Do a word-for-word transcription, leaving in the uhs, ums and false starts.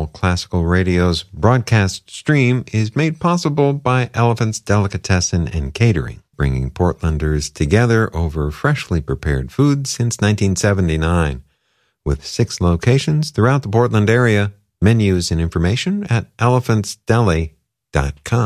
All Classical Radio's broadcast stream is made possible by Elephant's Delicatessen and Catering, bringing Portlanders together over freshly prepared food since nineteen seventy-nine. With six locations throughout the Portland area, menus and information at elephants deli dot com.